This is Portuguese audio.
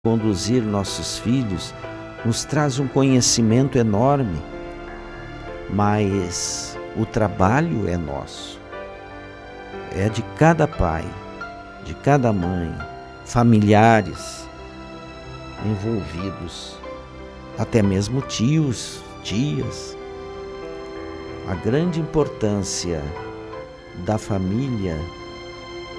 conduzir nossos filhos nos traz um conhecimento enorme, mas o trabalho é nosso. É de cada pai, de cada mãe, familiares envolvidos, até mesmo tios, tias. A grande importância da família